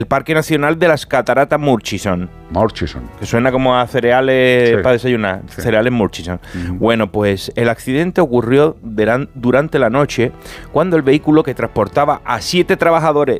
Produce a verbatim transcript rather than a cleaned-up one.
el Parque Nacional de las Cataratas Murchison. Murchison. Que suena como a cereales Sí. para desayunar. Sí. Cereales Murchison. Uh-huh. Bueno, pues el accidente ocurrió duran- durante la noche cuando el vehículo que transportaba a siete trabajadores